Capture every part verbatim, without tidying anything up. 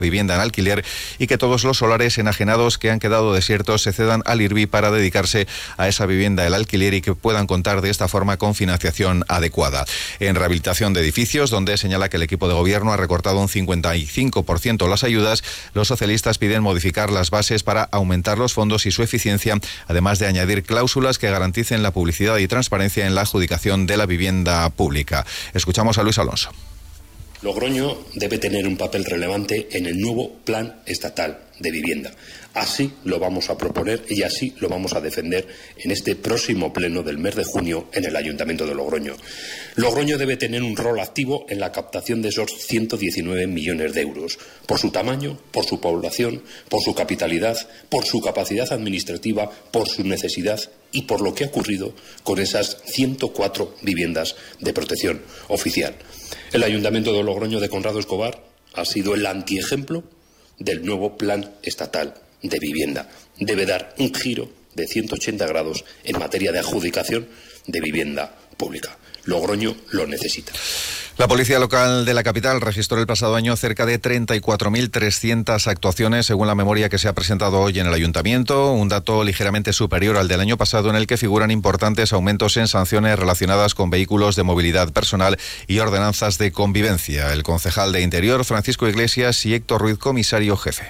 vivienda en alquiler y que todos los solares enajenados que han quedado desiertos se cedan al I R B I para dedicarse a esa vivienda del alquiler y que puedan contar de esta forma con financiación adecuada. En rehabilitación de edificios, donde señala que el equipo de gobierno ha recortado un cincuenta y cinco por ciento las ayudas, los socialistas piden modificar las bases para aumentar los fondos y su eficiencia, además de añadir cláusulas que garanticen la publicidad y transparencia en la adjudicación de la vivienda pública. Escuchamos a Luis Alonso. Logroño debe tener un papel relevante en el nuevo Plan Estatal de Vivienda. Así lo vamos a proponer y así lo vamos a defender en este próximo pleno del mes de junio en el Ayuntamiento de Logroño. Logroño debe tener un rol activo en la captación de esos ciento diecinueve millones de euros, por su tamaño, por su población, por su capitalidad, por su capacidad administrativa, por su necesidad y por lo que ha ocurrido con esas ciento cuatro viviendas de protección oficial. El Ayuntamiento de Logroño de Conrado Escobar ha sido el antiejemplo del nuevo Plan Estatal de Vivienda. Debe dar un giro de ciento ochenta grados en materia de adjudicación de vivienda pública. Logroño lo necesita. La Policía Local de la capital registró el pasado año cerca de treinta y cuatro mil trescientas actuaciones, según la memoria que se ha presentado hoy en el Ayuntamiento, un dato ligeramente superior al del año pasado, en el que figuran importantes aumentos en sanciones relacionadas con vehículos de movilidad personal y ordenanzas de convivencia. El concejal de Interior, Francisco Iglesias, y Héctor Ruiz, comisario jefe.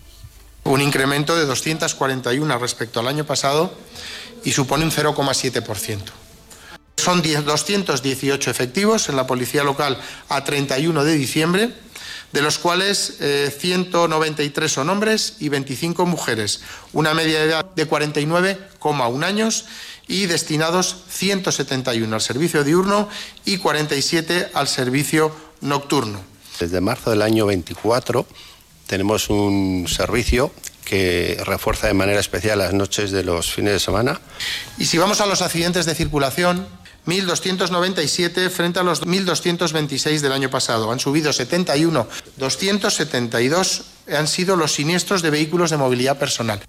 Un incremento de doscientas cuarenta y uno respecto al año pasado y supone un cero coma siete por ciento. Son doscientos dieciocho efectivos en la Policía Local a treinta y uno de diciembre, de los cuales eh, ciento noventa y tres son hombres y veinticinco mujeres, una media de edad de cuarenta y nueve coma uno años y destinados ciento setenta y uno al servicio diurno y cuarenta y siete al servicio nocturno. Desde marzo del año veinticuatro tenemos un servicio que refuerza de manera especial las noches de los fines de semana. Y si vamos a los accidentes de circulación, mil doscientos noventa y siete frente a los mil doscientos veintiséis del año pasado. Han subido setenta y uno. doscientos setenta y dos han sido los siniestros de vehículos de movilidad personal.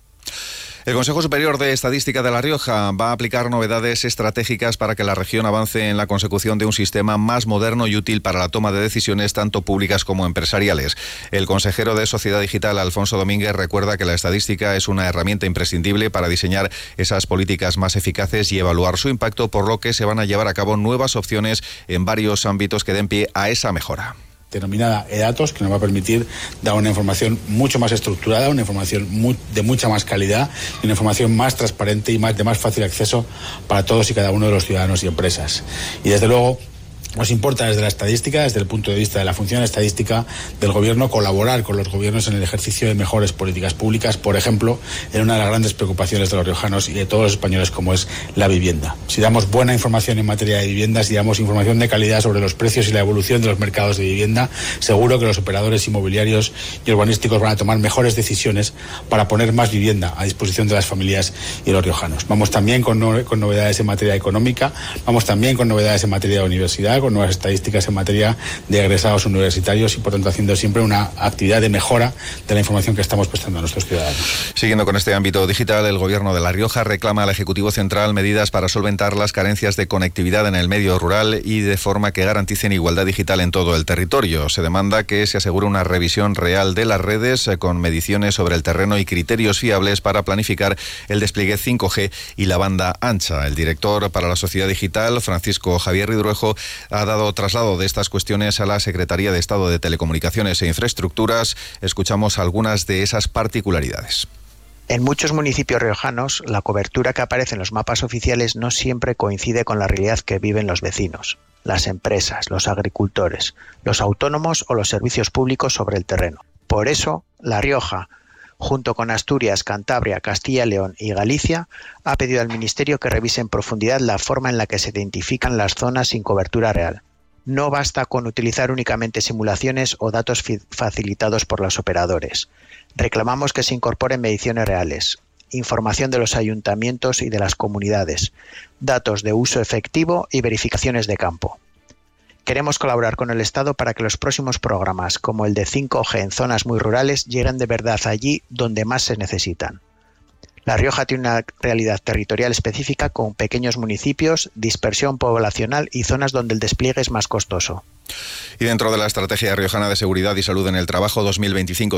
El Consejo Superior de Estadística de La Rioja va a aplicar novedades estratégicas para que la región avance en la consecución de un sistema más moderno y útil para la toma de decisiones tanto públicas como empresariales. El consejero de Sociedad Digital, Alfonso Domínguez, recuerda que la estadística es una herramienta imprescindible para diseñar esas políticas más eficaces y evaluar su impacto, por lo que se van a llevar a cabo nuevas opciones en varios ámbitos que den pie a esa mejora. Denominada eDatos, que nos va a permitir dar una información mucho más estructurada, una información muy, de mucha más calidad, y una información más transparente y más de más fácil acceso para todos y cada uno de los ciudadanos y empresas. Y desde luego nos importa desde la estadística, desde el punto de vista de la función estadística del Gobierno, colaborar con los gobiernos en el ejercicio de mejores políticas públicas, por ejemplo, en una de las grandes preocupaciones de los riojanos y de todos los españoles, como es la vivienda. Si damos buena información en materia de vivienda, si damos información de calidad sobre los precios y la evolución de los mercados de vivienda, seguro que los operadores inmobiliarios y urbanísticos van a tomar mejores decisiones para poner más vivienda a disposición de las familias y los riojanos. Vamos también con, no, con novedades en materia económica, vamos también con novedades en materia de universidad, con nuevas estadísticas en materia de egresados universitarios y, por tanto, haciendo siempre una actividad de mejora de la información que estamos prestando a nuestros ciudadanos. Siguiendo con este ámbito digital, el Gobierno de La Rioja reclama al Ejecutivo Central medidas para solventar las carencias de conectividad en el medio rural y de forma que garanticen igualdad digital en todo el territorio. Se demanda que se asegure una revisión real de las redes con mediciones sobre el terreno y criterios fiables para planificar el despliegue cinco G y la banda ancha. El director para la Sociedad Digital, Francisco Javier Ridruejo, ha dado traslado de estas cuestiones a la Secretaría de Estado de Telecomunicaciones e Infraestructuras. Escuchamos algunas de esas particularidades. En muchos municipios riojanos, la cobertura que aparece en los mapas oficiales no siempre coincide con la realidad que viven los vecinos, las empresas, los agricultores, los autónomos o los servicios públicos sobre el terreno. Por eso, La Rioja, junto con Asturias, Cantabria, Castilla y León y Galicia, ha pedido al Ministerio que revise en profundidad la forma en la que se identifican las zonas sin cobertura real. No basta con utilizar únicamente simulaciones o datos facilitados por los operadores. Reclamamos que se incorporen mediciones reales, información de los ayuntamientos y de las comunidades, datos de uso efectivo y verificaciones de campo. Queremos colaborar con el Estado para que los próximos programas, como el de cinco G en zonas muy rurales, lleguen de verdad allí donde más se necesitan. La Rioja tiene una realidad territorial específica con pequeños municipios, dispersión poblacional y zonas donde el despliegue es más costoso. Y dentro de la Estrategia Riojana de Seguridad y Salud en el Trabajo dos mil veinticinco